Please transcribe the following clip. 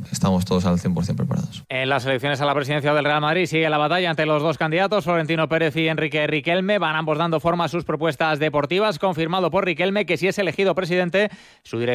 estamos todos al 100% preparados. En las elecciones a la presidencia del Real Madrid sigue la batalla entre los dos candidatos, Florentino Pérez y Enrique Riquelme. Van ambos dando forma a sus propuestas deportivas. Confirmado por Riquelme que si es elegido presidente, su dirección